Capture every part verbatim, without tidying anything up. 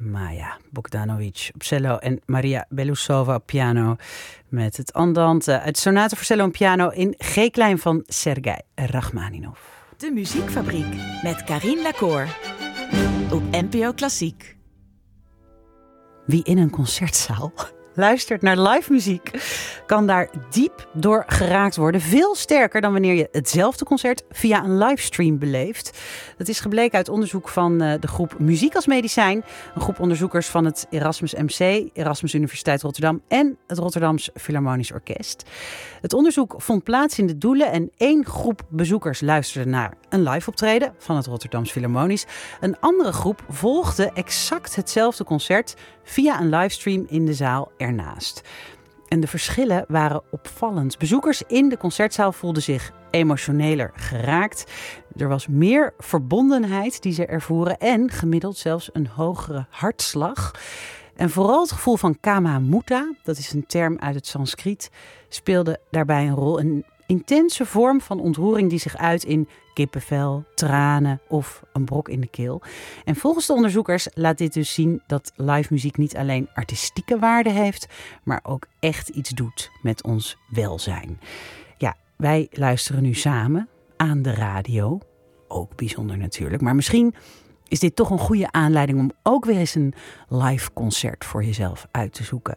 Maja Bogdanovic op cello en Maria Belousova op piano. Met het Andante uit Sonate voor cello en piano in G-klein van Sergei Rachmaninov. De Muziekfabriek met Carine Lacour op N P O Klassiek. Wie in een concertzaal luistert naar live muziek, kan daar diep door geraakt worden. Veel sterker dan wanneer je hetzelfde concert via een livestream beleeft. Dat is gebleken uit onderzoek van uh, de groep Muziek als Medicijn. Een groep onderzoekers van het Erasmus M C, Erasmus Universiteit Rotterdam en het Rotterdams Philharmonisch Orkest. Het onderzoek vond plaats in de Doelen en één groep bezoekers luisterde naar een live optreden van het Rotterdams Philharmonisch. Een andere groep volgde exact hetzelfde concert via een livestream in de zaal ernaast. En de verschillen waren opvallend. Bezoekers in de concertzaal voelden zich emotioneler geraakt. Er was meer verbondenheid die ze ervoeren en gemiddeld zelfs een hogere hartslag. En vooral het gevoel van kama mutta, dat is een term uit het Sanskriet, speelde daarbij een rol. Een intense vorm van ontroering die zich uit in kippenvel, tranen of een brok in de keel. En volgens de onderzoekers laat dit dus zien dat live muziek niet alleen artistieke waarde heeft, maar ook echt iets doet met ons welzijn. Ja, wij luisteren nu samen aan de radio. Ook bijzonder natuurlijk, maar misschien is dit toch een goede aanleiding om ook weer eens een live concert voor jezelf uit te zoeken.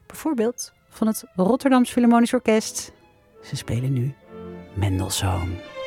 Bijvoorbeeld van het Rotterdams Philharmonisch Orkest. Ze spelen nu Mendelssohn.